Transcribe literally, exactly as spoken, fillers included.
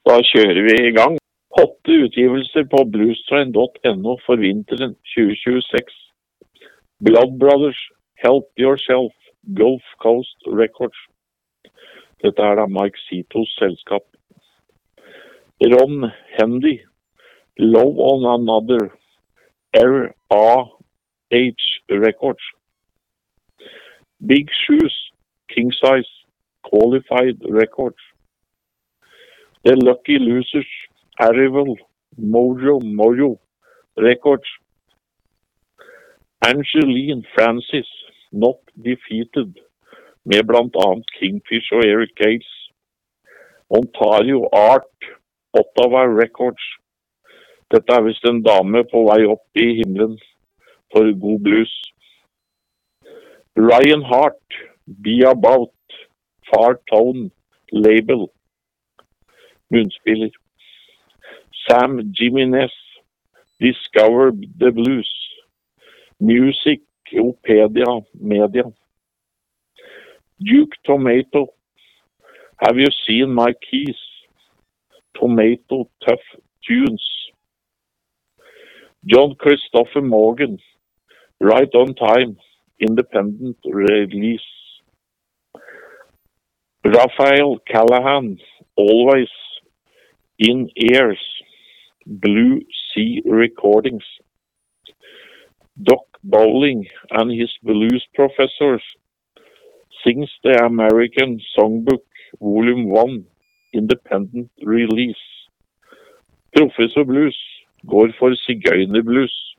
Da kjører vi i gang. Åtte utgivelser på bluestrain punktum no for vinteren tjue tjueseks. Blood Brothers, Help Yourself, Gulf Coast Records. Dette er da Mike Citos selskap. Ron Hendy, Love on Another, R A H Records. Big Shoes, King Size, Qualified Records. The Lucky Losers, Arrival, Mojo Mojo Records. Angeline Francis, Not Defeated, med blant annet Kingfish og Eric Gales. Ontario Art, Ottawa Records. Dette er vist en dame på vei opp i himmelen for god blues. Ryan Hart, Be About, Far Tone Label, munnspiller. Sam Jimenez, Discover the Blues, Musicopedia Media. Duke Tomato, Have You Seen My Keys, Tomato Tough Tunes. John Christopher Morgan, Right on Time, Independent Release. Raphael Callahan, Always in Ears, Blue Sea Recordings. Doc Bowling and his Blues Professors sings the American Songbook Volume one, Independent Release. Professor Blues går for sigøynerblues.